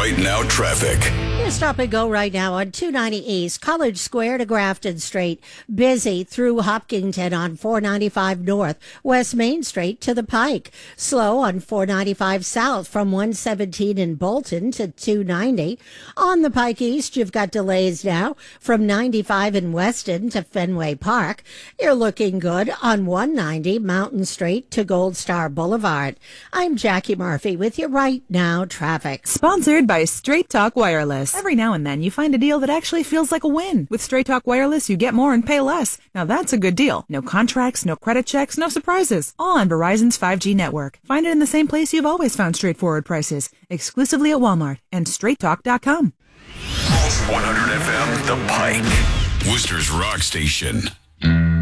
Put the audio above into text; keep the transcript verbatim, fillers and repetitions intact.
Right Now traffic. You stop and go right now on two ninety East, College Square to Grafton Street. Busy through Hopkinton on four ninety-five North, West Main Street to the Pike. Slow on four ninety-five South from one seventeen in Bolton to two ninety. On the Pike East, you've got delays now from ninety-five in Weston to Fenway Park. You're looking good on one ninety Mountain Street to Gold Star Boulevard. I'm Jackie Murphy with your Right Now traffic. Sponsored by Straight Talk Wireless. Every now and then you find a deal that actually feels like a win. With Straight Talk Wireless, you get more and pay less. Now that's a good deal. No contracts, no credit checks, no surprises. All on Verizon's five G network. Find it in the same place you've always found straightforward prices. Exclusively at Walmart and straight talk dot com. one hundred F M, The Pike. Worcester's Rock Station.